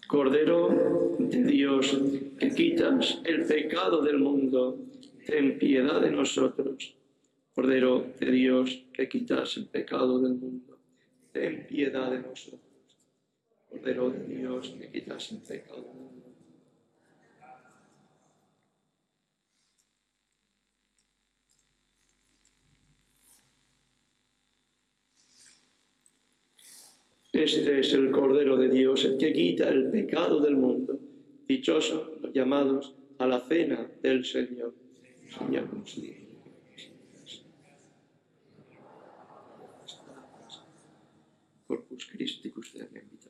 Cordero de Dios, que quitas el pecado del mundo, ten piedad de nosotros. Cordero de Dios, que quitas el pecado del mundo, ten piedad de nosotros. Cordero de Dios, que quitas el pecado del mundo. Este es el Cordero de Dios, el que quita el pecado del mundo. Dichosos los llamados a la cena del Señor. Señor, Corpus Christi, que usted me invita.